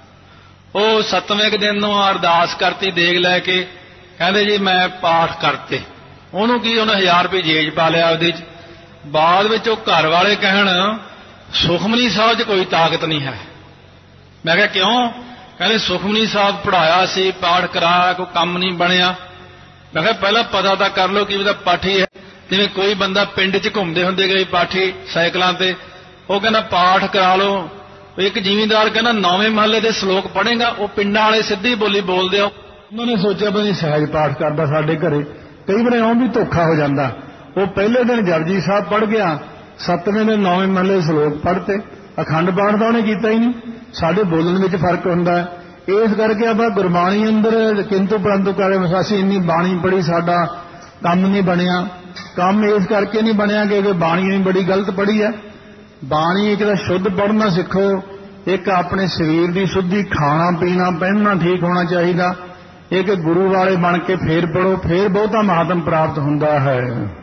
ਉਹ 7ਵੇਂ ਦਿਨ ਨੂੰ ਅਰਦਾਸ ਕਰਤੀ ਦੇਗ ਲੈ ਕੇ, ਕਹਿੰਦੇ ਜੀ ਮੈਂ ਪਾਠ ਕਰਤੇ। ਉਹਨੂੰ ਕੀ, ਉਹਨੇ 1000 ਰੁਪਏ ਜੇਬ 'ਚ ਪਾ ਲਿਆ ਉਹਦੇ 'ਚ। ਬਾਅਦ ਵਿੱਚ ਉਹ ਘਰ ਵਾਲੇ ਕਹਿਣ ਸੁਖਮਨੀ ਸਾਹਿਬ 'ਚ ਕੋਈ ਤਾਕਤ ਨਹੀਂ ਹੈ। ਮੈਂ ਕਿਹਾ ਕਿਉਂ? ਕਹਿੰਦੇ ਸੁਖਮਨੀ ਸਾਹਿਬ ਪੜ੍ਹਾਇਆ ਸੀ, ਪਾਠ ਕਰਾਇਆ, ਕੋਈ ਕੰਮ ਨਹੀਂ ਬਣਿਆ। ਮੈਂ ਕਿਹਾ ਪਹਿਲਾਂ ਪਤਾ ਤਾਂ ਕਰ ਲਓ ਕਿ ਉਹਦਾ ਪਾਠੀ ਹੈ। ਜਿਵੇਂ ਕੋਈ ਬੰਦਾ ਪਿੰਡ 'ਚ ਘੁੰਮਦੇ ਹੁੰਦੇ ਗਏ ਪਾਠੀ ਸਾਈਕਲਾਂ ਤੇ, ਉਹ ਕਹਿੰਦਾ ਪਾਠ ਕਰਾ ਲਓ। ਇੱਕ ਜ਼ਿਮੀਂਦਾਰ ਕਹਿੰਦਾ 9ਵੇਂ ਮਹੱਲੇ ਦੇ ਸ਼ਲੋਕ ਪੜ੍ਹੇਗਾ, ਉਹ ਪਿੰਡਾਂ ਵਾਲੇ ਸਿੱਧੀ ਬੋਲੀ ਬੋਲਦੇ ਆ। ਉਹਨਾਂ ਨੇ ਸੋਚਿਆ ਵੀ ਸਹਿਜ ਪਾਠ ਕਰਦਾ ਸਾਡੇ ਘਰੇ, ਕਈ ਵਾਰ ਇਉਂ ਵੀ ਧੋਖਾ ਹੋ ਜਾਂਦਾ। ਉਹ ਪਹਿਲੇ ਦਿਨ ਜਪਜੀ ਸਾਹਿਬ ਪੜ੍ਹ ਗਿਆ, 7ਵੇਂ ਦਿਨ 9ਵੇਂ ਮਹੱਲੇ ਸ਼ਲੋਕ ਪੜ੍ਹਤੇ, ਅਖੰਡ ਪਾਠ ਤਾਂ ਉਹਨੇ ਕੀਤਾ ਹੀ ਨਹੀਂ। ਸਾਡੇ ਬੋਲਣ ਵਿੱਚ ਫਰਕ ਹੁੰਦਾ ਹੈ। ਇਸ ਕਰਕੇ ਆਪਾਂ ਗੁਰਬਾਣੀ ਅੰਦਰ ਕਿੰਤੂ ਪਰੰਤੂ ਕਰੇ ਅਸੀਂ ਇੰਨੀ ਬਾਣੀ ਪੜ੍ਹੀ, ਸਾਡਾ ਕੰਮ ਨਹੀਂ ਬਣਿਆ। ਕੰਮ ਇਸ ਕਰਕੇ ਨਹੀਂ ਬਣਿਆ ਕਿ ਬਾਣੀ ਵੀ ਬੜੀ ਗਲਤ ਪੜ੍ਹੀ ਹੈ। ਬਾਣੀ ਇੱਕ ਤਾਂ ਸ਼ੁੱਧ ਪੜ੍ਹਨਾ ਸਿੱਖੋ, ਇੱਕ ਆਪਣੇ ਸਰੀਰ ਦੀ ਸ਼ੁੱਧੀ, ਖਾਣਾ ਪੀਣਾ ਪਹਿਨਣਾ ਠੀਕ ਹੋਣਾ ਚਾਹੀਦਾ। ਇੱਕ ਗੁਰੂ ਵਾਲੇ ਬਣ ਕੇ ਫੇਰ ਪੜੋ, ਫੇਰ ਬਹੁਤਾ ਮਹਾਤਮ ਪ੍ਰਾਪਤ ਹੁੰਦਾ ਹੈ।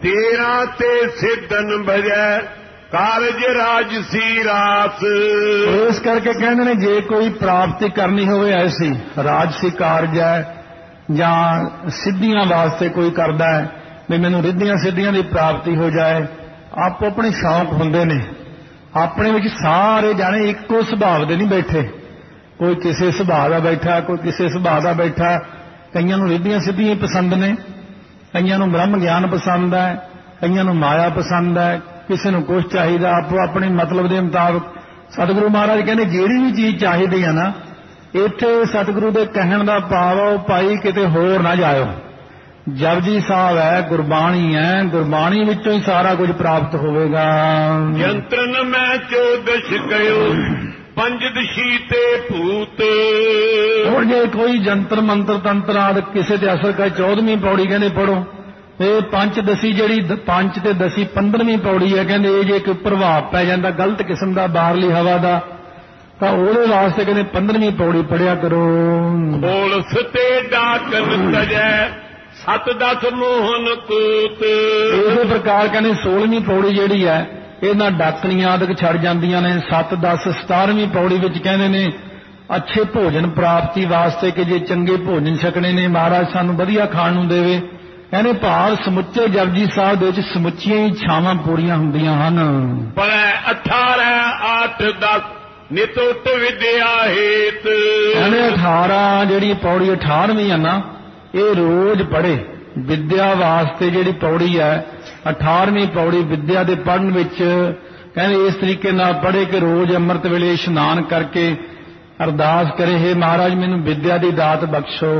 13 ਤੇ ਸਿੱਧਨ ਭਜੈ ਕਾਰਜ ਰਾਜਸੀ ਰਾਸ। ਇਸ ਕਰਕੇ ਕਹਿੰਦੇ ਨੇ ਜੇ ਕੋਈ ਪ੍ਰਾਪਤੀ ਕਰਨੀ ਹੋਵੇ ਐਸੀ ਰਾਜਸੀ ਕਾਰਜ ਹੈ ਜਾਂ ਸਿੱਧੀਆਂ ਵਾਸਤੇ ਕੋਈ ਕਰਦਾ ਹੈ ਵੀ ਮੈਨੂੰ ਰਿੱਧੀਆਂ ਸਿੱਧੀਆਂ ਦੀ ਪ੍ਰਾਪਤੀ ਹੋ ਜਾਏ, ਆਪੋ ਆਪਣੇ ਸ਼ੌਂਕ ਹੁੰਦੇ ਨੇ। ਆਪਣੇ ਵਿੱਚ ਸਾਰੇ ਜਾਣੇ ਇੱਕੋ ਸੁਭਾਅ ਦੇ ਨਹੀਂ ਬੈਠੇ, ਕੋਈ ਕਿਸੇ ਸੁਭਾਅ ਦਾ ਬੈਠਾ, ਕੋਈ ਕਿਸੇ ਸੁਭਾਅ ਦਾ ਬੈਠਾ। ਕਈਆਂ ਨੂੰ ਰਿੱਧੀਆਂ ਸਿੱਧੀਆਂ ਪਸੰਦ ਨੇ, ਕਈਆਂ ਨੂੰ ਬ੍ਰਹਮ ਗਿਆਨ ਪਸੰਦ ਹੈ, ਕਈਆਂ ਨੂੰ ਮਾਇਆ ਪਸੰਦ ਹੈ, ਕਿਸੇ ਨੂੰ ਕੁਛ ਚਾਹੀਦਾ, ਆਪੋ ਆਪਣੇ ਮਤਲਬ ਦੇ ਮੁਤਾਬਕ। ਸਤਿਗੁਰੂ ਮਹਾਰਾਜ ਕਹਿੰਦੇ ਜਿਹੜੀ ਵੀ ਚੀਜ਼ ਚਾਹੀਦੀ ਹੈ ਨਾ, ਇੱਥੇ ਸਤਿਗੁਰੂ ਦੇ ਕਹਿਣ ਦਾ ਭਾਵ ਉਹ ਭਾਈ ਕਿਤੇ ਹੋਰ ਨਾ ਜਾਇਓ। ਜਪਜੀ ਸਾਹਿਬ ਹੈ, ਗੁਰਬਾਣੀ ਹੈ, ਗੁਰਬਾਣੀ ਵਿੱਚੋਂ ਹੀ ਸਾਰਾ ਕੁਝ ਪ੍ਰਾਪਤ ਹੋਵੇਗਾ। ਯੰਤਰਨ ਮੈਂ 14 ਕਯੋ ਪੰਜਦਸ਼ੀ ਤੇ ਭੂਤ। ਹੁਣ ਜੇ ਕੋਈ ਜੰਤਰ ਮੰਤਰ ਤੰਤਰ ਆਦਿ ਕਿਸੇ ਤੇ ਅਸਰ ਕਰੇ, 14ਵੀਂ ਪੌੜੀ ਕਹਿੰਦੇ ਪੜੋ। ਇਹ ਪੰਚਦਸ਼ੀ ਜਿਹੜੀ 5 ਤੇ 10 15ਵੀਂ ਪੌੜੀ ਹੈ, ਕਹਿੰਦੇ ਇਹ ਜੇ ਕੋਈ ਪ੍ਰਭਾਵ ਪੈ ਜਾਂਦਾ ਗਲਤ ਕਿਸਮ ਦਾ ਬਾਹਰਲੀ ਹਵਾ ਦਾ, ਤਾਂ ਉਹਦੇ ਵਾਸਤੇ ਕਹਿੰਦੇ 15ਵੀਂ ਪੌੜੀ ਪੜਿਆ ਕਰੋ। ਖੋਲਸ ਤੇ ਡਾਕਨ ਤਜੈ 7-10 ਮੋਹਨ ਕੂਤ। ਇਸੇ ਪ੍ਰਕਾਰ ਕਹਿੰਦੇ 16ਵੀਂ ਪੌੜੀ ਜਿਹੜੀ ਹੈ ਇਹਨਾਂ ਡਾਕਣੀਆਂ ਆਦਿਕ ਛੱਡ ਜਾਂਦੀਆਂ ਨੇ। 7, 10, 17ਵੀਂ ਪੌੜੀ ਵਿੱਚ ਕਹਿੰਦੇ ਨੇ ਅੱਛੇ ਭੋਜਨ ਪ੍ਰਾਪਤੀ ਵਾਸਤੇ ਕਿ ਜੇ ਚੰਗੇ ਭੋਜਨ ਛਕਣੇ ਨੇ, ਮਹਾਰਾਜ ਸਾਨੂੰ ਵਧੀਆ ਖਾਣ ਨੂੰ ਦੇਵੇ। ਕਹਿੰਦੇ ਭਾਵ ਸਮੁੱਚੇ ਜਪਜੀ ਸਾਹਿਬ ਦੇ ਵਿੱਚ ਸਮੁੱਚੀਆਂ ਹੀ ਇੱਛਾਵਾਂ ਪੂਰੀਆਂ ਹੁੰਦੀਆਂ ਹਨ। ਪਰ 18, 8, 10 ਨਿਤੁੱਟ ਵਿਦਿਆ ਹੇਤ। ਕਹਿੰਦੇ 18 ਜਿਹੜੀ ਪੌੜੀ 18ਵੀਂ ਹੈ ਨਾ, ਇਹ ਰੋਜ਼ ਪੜ੍ਹੇ। ਵਿਦਿਆ ਵਾਸਤੇ ਜਿਹੜੀ ਪੌੜੀ ਹੈ 18ਵੀਂ ਪੌੜੀ ਵਿਦਿਆ ਦੇ ਪੜ੍ਹਨ ਵਿੱਚ ਕਹਿੰਦੇ ਇਸ ਤਰੀਕੇ ਨਾਲ ਪੜ੍ਹੇ ਕਿ ਰੋਜ਼ ਅੰਮ੍ਰਿਤ ਵੇਲੇ ਇਸ਼ਨਾਨ ਕਰਕੇ ਅਰਦਾਸ ਕਰੇ, ਹੇ ਮਹਾਰਾਜ ਮੈਨੂੰ ਵਿਦਿਆ ਦੀ ਦਾਤ ਬਖਸ਼ੋ।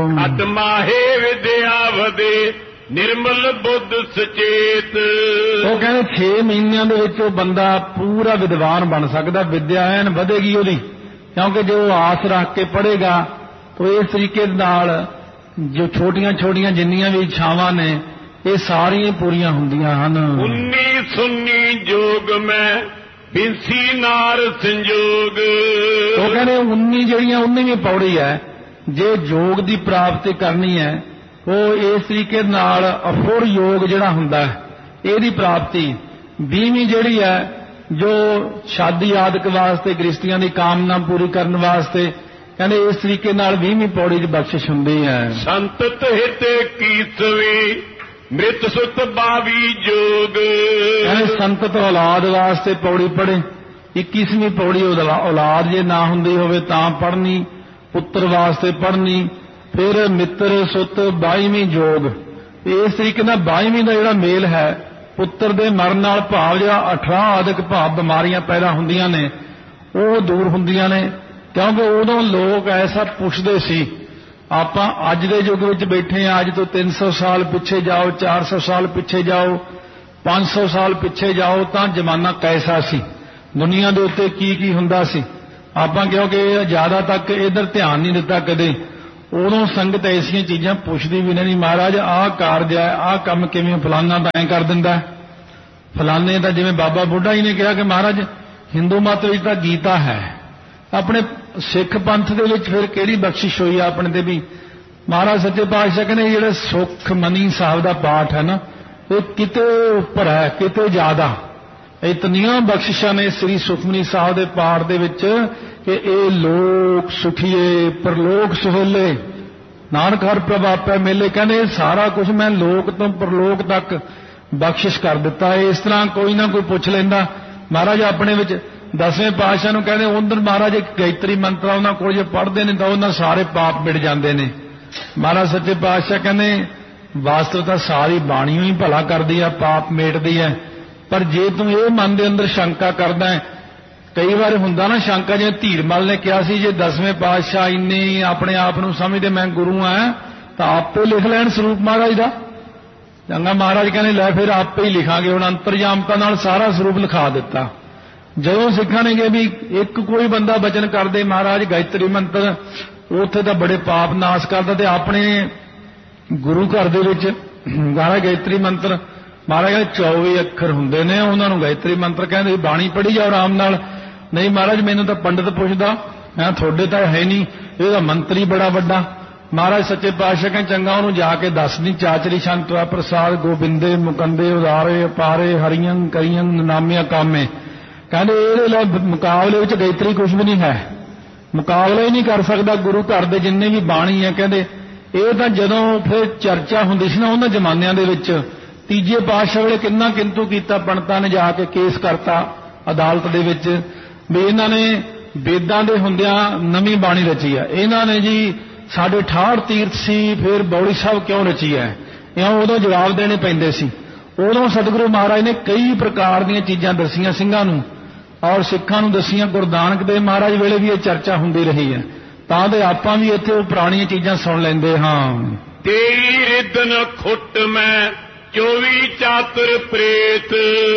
ਅਤਮਾਹੇ ਵਿਦਿਆ ਵਧੇ ਨਿਰਮਲ ਬੁੱਧ ਸੁਚੇਤ। ਉਹ ਕਹਿੰਦੇ 6 ਮਹੀਨਿਆਂ ਦੇ ਵਿੱਚ ਉਹ ਬੰਦਾ ਪੂਰਾ ਵਿਦਵਾਨ ਬਣ ਸਕਦਾ, ਵਿਦਿਆ ਐਨ ਵਧੇਗੀ ਉਹਦੀ, ਕਿਉਂਕਿ ਜੇ ਉਹ ਆਸ ਰੱਖ ਕੇ ਪੜ੍ਹੇਗਾ ਤਾਂ ਇਸ ਤਰੀਕੇ ਨਾਲ ਜੋ ਛੋਟੀਆਂ ਛੋਟੀਆਂ ਜਿੰਨੀਆਂ ਵੀ ਇੱਛਾਵਾਂ ਨੇ ਇਹ ਸਾਰੀਆਂ ਪੂਰੀਆਂ ਹੁੰਦੀਆਂ ਹਨ। 19 ਸੁੰਨੀ ਜੋਗ ਮੈਂ ਬਿੰਸੀ ਨਾਰ ਸੰਜੋਗ। ਉਹ ਕਹਿੰਦੇ 19 ਜਿਹੜੀਆਂ 19ਵੀਂ ਪੌੜੀ ਹੈ, ਜੇ ਯੋਗ ਦੀ ਪ੍ਰਾਪਤੀ ਕਰਨੀ ਹੈ ਉਹ ਇਸ ਤਰੀਕੇ ਨਾਲ ਅਫੁਰ ਯੋਗ ਜਿਹੜਾ ਹੁੰਦਾ ਹੈ ਇਹਦੀ ਪ੍ਰਾਪਤੀ। 20ਵੀਂ ਜਿਹੜੀ ਹੈ ਜੋ ਸ਼ਾਦੀ ਆਦਿਕ ਵਾਸਤੇ ਗ੍ਰਸਤੀਆਂ ਦੀ ਕਾਮਨਾ ਪੂਰੀ ਕਰਨ ਵਾਸਤੇ, ਕਹਿੰਦੇ ਇਸ ਤਰੀਕੇ ਨਾਲ 20ਵੀਂ ਪੌੜੀ ਦੀ ਬਖਸ਼ਿਸ਼ ਹੁੰਦੀ ਹੈ। ਸੰਤਤ ਹਿਤ ਕੀਤਵੀ ਮ੍ਰਿਤ ਸੁਤ 22 ਜੋਗ। ਕਹਿੰਦੇ ਸੰਤਤ ਔਲਾਦ ਵਾਸਤੇ ਪੌੜੀ ਪੜ੍ਹੇ। 21ਵੀਂ ਪੌੜੀ ਔਲਾਦ ਜੇ ਨਾ ਹੁੰਦੀ ਹੋਵੇ ਤਾਂ ਪੜ੍ਹਨੀ, ਪੁੱਤਰ ਵਾਸਤੇ ਪੜ੍ਹਨੀ। ਫਿਰ ਮਿੱਤਰ ਸੁਤ 22ਵੀਂ ਜੋਗ। ਇਸ ਤਰੀਕੇ ਨਾਲ 22ਵੀਂ ਦਾ ਜਿਹੜਾ ਮੇਲ ਹੈ ਪੁੱਤਰ ਦੇ ਮਰਨ ਨਾਲ ਭਾਵ ਜਿਹੜਾ 18 ਆਦਿਕ ਭਾਵ ਬਿਮਾਰੀਆਂ ਪੈਦਾ ਹੁੰਦੀਆਂ ਨੇ ਉਹ ਦੂਰ ਹੁੰਦੀਆਂ ਨੇ, ਕਿਉਂਕਿ ਉਦੋਂ ਲੋਕ ਐਸਾ ਪੁੱਛਦੇ ਸੀ। ਆਪਾਂ ਅੱਜ ਦੇ ਯੁੱਗ ਵਿੱਚ ਬੈਠੇ ਹਾਂ, ਅੱਜ ਤੋਂ 300 ਸਾਲ ਪਿੱਛੇ ਜਾਓ, 400 ਸਾਲ ਪਿੱਛੇ ਜਾਓ, 500 ਸਾਲ ਪਿੱਛੇ ਜਾਓ ਤਾਂ ਜ਼ਮਾਨਾ ਕੈਸਾ ਸੀ, ਦੁਨੀਆ ਦੇ ਉੱਤੇ ਕੀ ਕੀ ਹੁੰਦਾ ਸੀ। ਆਪਾਂ ਕਿਉਂਕਿ ਜ਼ਿਆਦਾ ਤੱਕ ਇਧਰ ਧਿਆਨ ਨਹੀਂ ਦਿੱਤਾ ਕਦੇ। ਉਦੋਂ ਸੰਗਤ ਐਸੀਆਂ ਚੀਜ਼ਾਂ ਪੁੱਛਦੀ ਵੀ ਨਹੀਂ, ਮਹਾਰਾਜ ਆਹ ਕਾਰਜ ਹੈ, ਆਹ ਕੰਮ ਕਿਵੇਂ, ਫਲਾਨਾ ਤਾਂ ਐਂ ਕਰ ਦਿੰਦਾ, ਫਲਾਨੇ ਤਾਂ ਜਿਵੇਂ ਬਾਬਾ ਬੁੱਢਾ ਜੀ ਨੇ ਕਿਹਾ ਕਿ ਮਹਾਰਾਜ ਹਿੰਦੂ ਮਤ ਵਿੱਚ ਤਾਂ ਗੀਤਾ ਹੈ, ਆਪਣੇ ਸਿੱਖ ਪੰਥ ਦੇ ਵਿੱਚ ਫਿਰ ਕਿਹੜੀ ਬਖਸ਼ਿਸ਼ ਹੋਈ ਆ ਆਪਣੇ ਤੇ ਵੀ। ਮਹਾਰਾਜ ਸੱਚੇ ਪਾਤਸ਼ਾਹ ਕਹਿੰਦੇ ਜਿਹੜੇ ਸੁਖ ਮਨੀ ਸਾਹਿਬ ਦਾ ਪਾਠ ਹੈ ਨਾ ਇਹ ਕਿਤੇ ਉੱਪਰ ਹੈ, ਕਿਤੇ ਜ਼ਿਆਦਾ। ਇਤਨੀਆਂ ਬਖਸ਼ਿਸ਼ਾਂ ਨੇ ਸ੍ਰੀ ਸੁਖਮਨੀ ਸਾਹਿਬ ਦੇ ਪਾਠ ਦੇ ਵਿੱਚ ਕਿ ਇਹ ਲੋਕ ਸੁਖੀਏ ਪਰਲੋਕ ਸੁਹੇਲੇ, ਨਾਨਕ ਹਰ ਪ੍ਰਭ ਆਪੇ ਮੇਲੇ। ਕਹਿੰਦੇ ਸਾਰਾ ਕੁਝ ਮੈਂ ਲੋਕ ਤੋਂ ਪਰਲੋਕ ਤੱਕ ਬਖਸ਼ਿਸ਼ ਕਰ ਦਿੱਤਾ। ਇਸ ਤਰ੍ਹਾਂ ਕੋਈ ਨਾ ਕੋਈ ਪੁੱਛ ਲੈਂਦਾ। ਮਹਾਰਾਜ ਆਪਣੇ ਵਿੱਚ 10ਵੇਂ ਪਾਤਸ਼ਾਹ ਨੂੰ ਕਹਿੰਦੇ ਉਧਰ ਮਹਾਰਾਜ ਇੱਕ ਗਾਇਤਰੀ ਮੰਤਰ ਉਹਨਾਂ ਕੋਲ ਜੇ ਪੜ੍ਹਦੇ ਨੇ ਤਾਂ ਉਹਨਾਂ ਸਾਰੇ ਪਾਪ ਮਿਟ ਜਾਂਦੇ ਨੇ। ਮਹਾਰਾਜ ਸੱਚੇ ਪਾਤਸ਼ਾਹ ਕਹਿੰਦੇ ਵਾਸਤਵ ਤਾਂ ਸਾਰੀ ਬਾਣੀ ਹੀ ਭਲਾ ਕਰਦੀ ਆ, ਪਾਪ ਮੇਟਦੀ ਹੈ, ਪਰ ਜੇ ਤੂੰ ਇਹ ਮਨ ਦੇ ਅੰਦਰ ਸ਼ੰਕਾ ਕਰਦਾ ਹੈ, ਕਈ ਵਾਰ ਹੁੰਦਾ ਨਾ ਸ਼ੰਕਾ, ਜਿਵੇਂ ਧੀਰਮਲ ਨੇ ਕਿਹਾ ਸੀ ਜੇ 10ਵੇਂ ਪਾਤਸ਼ਾਹ ਇੰਨੇ ਆਪਣੇ ਆਪ ਨੂੰ ਸਮਝਦੇ ਮੈਂ ਗੁਰੂ ਆ ਤਾਂ ਆਪੇ ਲਿਖ ਲੈਣ ਸਰੂਪ ਮਹਾਰਾਜ ਦਾ। ਚੰਗਾ, ਮਹਾਰਾਜ ਕਹਿੰਦੇ ਲੈ ਫਿਰ ਆਪੇ ਹੀ ਲਿਖਾਂਗੇ। ਹੁਣ ਅੰਤਰਜਾਮਤਾ ਨਾਲ ਸਾਰਾ ਸਰੂਪ ਲਿਖਾ ਦਿੱਤਾ। ਜਦੋਂ ਸਿੱਖਾਂ ਨੇ ਕਿਹਾ ਵੀ ਇੱਕ ਕੋਈ ਬੰਦਾ ਬਚਨ ਕਰਦੇ ਮਹਾਰਾਜ ਗਾਇਤਰੀ ਮੰਤਰ, ਉੱਥੇ ਤਾਂ ਬੜੇ ਪਾਪ ਨਾਸ਼ ਕਰਦਾ, ਤੇ ਆਪਣੇ ਗੁਰੂ ਘਰ ਦੇ ਵਿੱਚ ਮਹਾਰਾਜ ਗਾਇਤਰੀ ਮੰਤਰ ਮਹਾਰਾਜ ਕਹਿੰਦੇ 24 ਅੱਖਰ ਹੁੰਦੇ ਨੇ, ਉਹਨਾਂ ਨੂੰ ਗਾਇਤਰੀ ਮੰਤਰ ਕਹਿੰਦੇ। ਬਾਣੀ ਪੜ੍ਹੀ ਜਾਓ ਆਰਾਮ ਨਾਲ। ਨਹੀਂ ਮਹਾਰਾਜ ਮੈਨੂੰ ਤਾਂ ਪੰਡਤ ਪੁੱਛਦਾ, ਮੈਂ ਤੁਹਾਡੇ ਤਾਂ ਹੈ ਨਹੀਂ, ਇਹਦਾ ਮੰਤਰੀ ਬੜਾ ਵੱਡਾ। ਮਹਾਰਾਜ ਸੱਚੇ ਪਾਤਸ਼ਾਹ ਕਹਿੰਦੇ ਚੰਗਾ ਉਹਨੂੰ ਜਾ ਕੇ ਦੱਸਦੀ, ਚਾਚਰੀ ਸ਼ੰਤਵਾ ਪ੍ਰਸਾਦ ਗੋਬਿੰਦੇ ਮੁਕੰਦੇ ਉਦਾਰੇ ਅਪਾਰੇ ਹਰੀਆਂ ਕਰੀਆਂ ਨਾਮਿਆ ਕਾਮੇ। ਕਹਿੰਦੇ ਇਹਦੇ ਲਈ ਮੁਕਾਬਲੇ ਵਿੱਚ ਗਾਇਤਰੀ ਕੁਝ ਵੀ ਨਹੀਂ ਹੈ, ਮੁਕਾਬਲਾ ਹੀ ਨਹੀਂ ਕਰ ਸਕਦਾ ਗੁਰੂ ਘਰ ਦੇ ਜਿੰਨੇ ਵੀ ਬਾਣੀ ਹੈ। ਕਹਿੰਦੇ ਇਹ ਤਾਂ ਜਦੋਂ ਫਿਰ ਚਰਚਾ ਹੁੰਦੀ ਸੀ ਨਾ ਉਹਨਾਂ ਜ਼ਮਾਨਿਆਂ ਦੇ ਵਿੱਚ, ਤੀਜੇ ਪਾਤਸ਼ਾਹ ਵੇਲੇ ਕਿੰਨਾ ਕਿੰਤੂ ਕੀਤਾ, ਪੰਡਤਾਂ ਨੇ ਜਾ ਕੇ ਕੇਸ ਕਰਤਾ ਅਦਾਲਤ ਦੇ ਵਿੱਚ ਵੀ ਇਹਨਾਂ ਨੇ ਵੇਦਾਂ ਦੇ ਹੁੰਦਿਆਂ ਨਵੀਂ ਬਾਣੀ ਰਚੀ ਹੈ, ਇਹਨਾਂ ਨੇ ਜੀ ਸਾਡੇ 68 ਤੀਰਥ ਸੀ ਫਿਰ ਬੌੜੀ ਸਾਹਿਬ ਕਿਉਂ ਰਚੀ ਹੈ, ਇਉਂ ਉਦੋਂ ਜਵਾਬ ਦੇਣੇ ਪੈਂਦੇ ਸੀ। ਉਦੋਂ ਸਤਿਗੁਰੂ ਮਹਾਰਾਜ ਨੇ ਕਈ ਪ੍ਰਕਾਰ ਦੀਆਂ ਚੀਜ਼ਾਂ ਦੱਸੀਆਂ ਸਿੰਘਾਂ ਨੂੰ ਔਰ ਸਿੱਖਾਂ ਨੂੰ ਦੱਸੀਆਂ। ਗੁਰੂ ਨਾਨਕ ਦੇਵ ਮਹਾਰਾਜ ਵੇਲੇ ਵੀ ਇਹ ਚਰਚਾ ਹੁੰਦੀ ਰਹੀ ਹੈ, ਤਾਂ ਤੇ ਆਪਾਂ ਵੀ ਇੱਥੇ ਉਹ ਪੁਰਾਣੀਆਂ ਚੀਜ਼ਾਂ ਸੁਣ ਲੈਂਦੇ ਹਾਂ। ਤੇਰੀ ਰਿਦਨ ਖੁੱਟ ਮੈਂ 24 ਚਾਤੁਰ ਪ੍ਰੇਤ।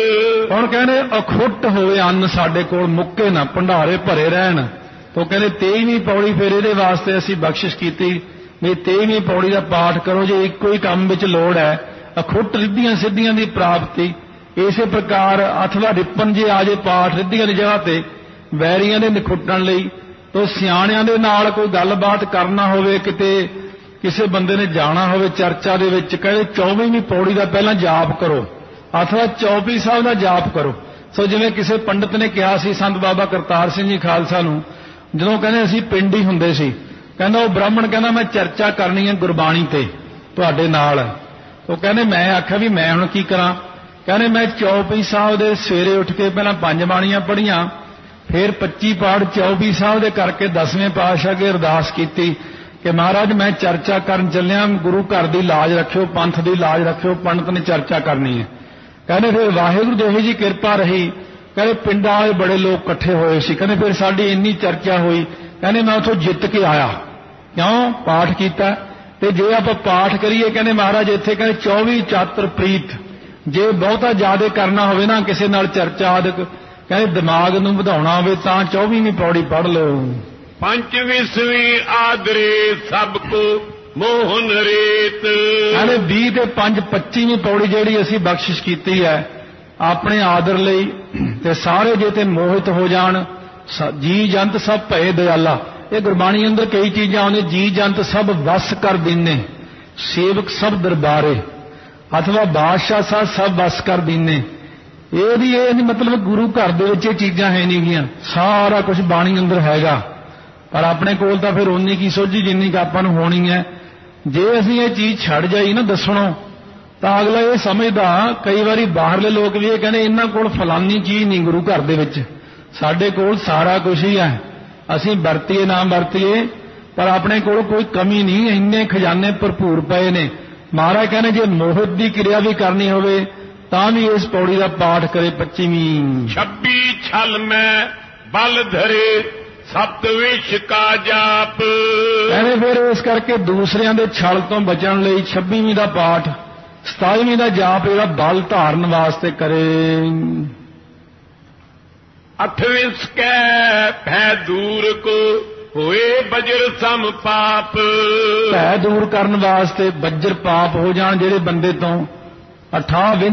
ਹੁਣ ਕਹਿੰਦੇ ਅਖੁੱਟ ਹੋਵੇ ਅੰਨ ਸਾਡੇ ਕੋਲ, ਮੁੱਕੇ ਨਾ ਭੰਡਾਰੇ ਭਰੇ ਰਹਿਣ। ਤੋਂ ਕਹਿੰਦੇ 23ਵੀਂ ਪੌੜੀ ਫਿਰ ਇਹਦੇ ਵਾਸਤੇ ਅਸੀਂ ਬਖਸ਼ਿਸ਼ ਕੀਤੀ ਵੀ 23ਵੀਂ ਪੌੜੀ ਦਾ ਪਾਠ ਕਰੋ ਜੇ ਇੱਕੋ ਹੀ ਕੰਮ ਵਿੱਚ ਲੋੜ ਹੈ, ਅਖੁੱਟ ਰਿੱਧੀਆਂ ਸਿੱਧੀਆਂ ਦੀ ਪ੍ਰਾਪਤੀ। ਇਸੇ ਪ੍ਰਕਾਰ ਅਥਵਾ ਰਿਪਨ ਜੇ ਆ ਜੇ ਪਾਠ ਰਿੱਧੀਆਂ ਦੀ ਜਗ੍ਹਾ ਤੇ ਵੈਰੀਆਂ ਦੇ ਨਿਖੁੱਟਣ ਲਈ। ਤੋਂ ਸਿਆਣਿਆਂ ਦੇ ਨਾਲ ਕੋਈ ਗੱਲਬਾਤ ਕਰਨਾ ਹੋਵੇ, ਕਿਤੇ ਕਿਸੇ ਬੰਦੇ ਨੇ ਜਾਣਾ ਹੋਵੇ ਚਰਚਾ ਦੇ ਵਿੱਚ, ਕਹਿੰਦੇ 24ਵੀਂ ਪੌੜੀ ਦਾ ਪਹਿਲਾਂ ਜਾਪ ਕਰੋ ਅਥਵਾ ਚੌਪਈ ਸਾਹਿਬ ਦਾ ਜਾਪ ਕਰੋ। ਸੋ ਜਿਵੇਂ ਕਿਸੇ ਪੰਡਤ ਨੇ ਕਿਹਾ ਸੀ ਸੰਤ ਬਾਬਾ ਕਰਤਾਰ ਸਿੰਘ ਜੀ ਖਾਲਸਾ ਨੂੰ, ਜਦੋਂ ਕਹਿੰਦੇ ਅਸੀਂ ਪਿੰਡ ਹੀ ਹੁੰਦੇ ਸੀ, ਕਹਿੰਦਾ ਉਹ ਬ੍ਰਾਹਮਣ ਕਹਿੰਦਾ ਮੈਂ ਚਰਚਾ ਕਰਨੀ ਹੈ ਗੁਰਬਾਣੀ ਤੇ ਤੁਹਾਡੇ ਨਾਲ। ਉਹ ਕਹਿੰਦੇ ਮੈਂ ਆਖਿਆ ਵੀ ਮੈਂ ਹੁਣ ਕੀ ਕਰਾਂ। ਕਹਿੰਦੇ ਮੈਂ ਚੌਪਈ ਸਾਹਿਬ ਦੇ ਸਵੇਰੇ ਉੱਠ ਕੇ ਪਹਿਲਾਂ 5 ਬਾਣੀਆਂ ਪੜ੍ਹੀਆਂ, ਫਿਰ 25 ਪਾਠ ਚੌਪਈ ਸਾਹਿਬ ਦੇ ਕਰਕੇ 10ਵੇਂ ਪਾਤਸ਼ਾਹ ਅੱਗੇ ਅਰਦਾਸ ਕੀਤੀ ਕਿ ਮਹਾਰਾਜ ਮੈਂ ਚਰਚਾ ਕਰਨ ਚੱਲਿਆ, ਗੁਰੂ ਘਰ ਦੀ ਲਾਜ ਰੱਖਿਓ, ਪੰਥ ਦੀ ਲਾਜ ਰੱਖਿਓ, ਪੰਡਤ ਨੇ ਚਰਚਾ ਕਰਨੀ ਹੈ। ਕਹਿੰਦੇ ਫਿਰ ਵਾਹਿਗੁਰੂ ਦੀ ਇਹੋ ਜਿਹੀ ਕਿਰਪਾ ਰਹੀ, ਕਹਿੰਦੇ ਪਿੰਡਾਂ ਵਾਲੇ ਬੜੇ ਲੋਕ ਇਕੱਠੇ ਹੋਏ ਸੀ। ਕਹਿੰਦੇ ਫਿਰ ਸਾਡੀ ਇੰਨੀ ਚਰਚਾ ਹੋਈ, ਕਹਿੰਦੇ ਮੈਂ ਉੱਥੋਂ ਜਿੱਤ ਕੇ ਆਇਆ, ਕਿਉਂ ਪਾਠ ਕੀਤਾ। ਤੇ ਜੇ ਆਪਾਂ ਪਾਠ ਕਰੀਏ ਕਹਿੰਦੇ ਮਹਾਰਾਜ ਇੱਥੇ ਕਹਿੰਦੇ 24 ਚਾਤੁਰ ਪ੍ਰੀਤ, ਜੇ ਬਹੁਤਾ ਜ਼ਿਆਦਾ ਕਰਨਾ ਹੋਵੇ ਨਾ ਕਿਸੇ ਨਾਲ ਚਰਚਾ ਆਦਿਕ, ਕਹਿੰਦੇ ਦਿਮਾਗ ਨੂੰ ਵਧਾਉਣਾ ਹੋਵੇ ਤਾਂ 24ਵੀਂ ਪੌੜੀ ਪੜ੍ਹ ਲਓ। 25ਵੀਂ ਆਦਰੇ ਸਭ ਕੋ ਮੋਹਨ ਰੇਤ। ਕਹਿੰਦੇ 20 ਤੇ 5 25ਵੀਂ ਪੌੜੀ ਜਿਹੜੀ ਅਸੀਂ ਬਖਸ਼ਿਸ਼ ਕੀਤੀ ਹੈ ਆਪਣੇ ਆਦਰ ਲਈ, ਤੇ ਸਾਰੇ ਜੇ ਤੇ ਮੋਹਿਤ ਹੋ ਜਾਣ, ਜੀ ਜੰਤ ਸਭ ਭਏ ਦਇਆਲਾ। ਇਹ ਗੁਰਬਾਣੀ ਅੰਦਰ ਕਈ ਚੀਜ਼ਾਂ ਆਉਂਦੀਆਂ, ਜੀ ਜੰਤ ਸਭ ਵਸ ਕਰ ਦੀਨੇ, ਸੇਵਕ ਸਭ ਦਰਬਾਰੇ, ਅਥਵਾ ਬਾਦਸ਼ਾਹ ਸਾਹਿਬ ਸਭ ਵਸ ਕਰ ਦੀਨੇ। ਇਹਦੀ ਇਹ ਨਹੀਂ ਮਤਲਬ ਗੁਰੂ ਘਰ ਦੇ ਵਿੱਚ ਇਹ ਚੀਜ਼ਾਂ ਹੈ ਨਹੀਂ ਗੀਆਂ, ਸਾਰਾ ਕੁਝ ਬਾਣੀ ਅੰਦਰ ਹੈਗਾ, ਪਰ ਆਪਣੇ ਕੋਲ ਤਾਂ ਫਿਰ ਉਨੀ ਕੀ ਸੋਝੀ ਜਿੰਨੀ ਕੁ ਆਪਾਂ ਨੂੰ ਹੋਣੀ ਹੈ। ਜੇ ਅਸੀਂ ਇਹ ਚੀਜ਼ ਛੱਡ ਜਾਈ ਨਾ ਦੱਸਣੋਂ, ਤਾਂ ਅਗਲਾ ਇਹ ਸਮਝਦਾ, ਕਈ ਵਾਰੀ ਬਾਹਰਲੇ ਲੋਕ ਵੀ ਇਹ ਕਹਿੰਦੇ ਇਹਨਾਂ ਕੋਲ ਫਲਾਨੀ ਚੀਜ਼ ਨਹੀਂ ਗੁਰੂ ਘਰ ਦੇ ਵਿੱਚ, ਸਾਡੇ ਕੋਲ ਸਾਰਾ ਕੁਝ ਹੀ ਹੈ, ਅਸੀਂ ਵਰਤੀਏ ਨਾ ਵਰਤੀਏ ਪਰ ਆਪਣੇ ਕੋਲ ਕੋਈ ਕਮੀ ਨਹੀਂ, ਇੰਨੇ ਖਜ਼ਾਨੇ ਭਰਪੂਰ ਪਏ ਨੇ। ਮਹਾਰਾਜ ਕਹਿੰਦੇ ਜੇ ਮੋਹਿਤ ਦੀ ਕਿਰਿਆ ਵੀ ਕਰਨੀ ਹੋਵੇ ਤਾਂ ਵੀ ਇਸ ਪੌੜੀ ਦਾ ਪਾਠ ਕਰੇ 25ਵੀਂ। 26 ਛਲ ਮੈਂ ਬਲ ਧਰੇ ਸਪਤ ਵਿਸ਼ ਕਾ ਜਾਪ। ਕਹਿੰਦੇ ਫਿਰ ਇਸ ਕਰਕੇ ਦੂਸਰਿਆਂ ਦੇ ਛਲ ਤੋਂ ਬਚਣ ਲਈ 26ਵੀਂ ਦਾ ਪਾਠ, 27ਵੀਂ ਦਾ ਜਾਪ ਇਹਦਾ ਬਲ ਧਾਰਨ ਵਾਸਤੇ ਕਰੇ। 8ਵੀਂ ਸਕੈ ਭੈ ਦੂਰ ਕੋ ਹੋਏ ਬਜਰ ਸਮ ਪਾਪ। ਭੈ ਦੂਰ ਕਰਨ ਵਾਸਤੇ ਬੱਜਰ ਪਾਪ ਹੋ ਜਾਣ ਜਿਹੜੇ ਬੰਦੇ ਤੋਂ। 28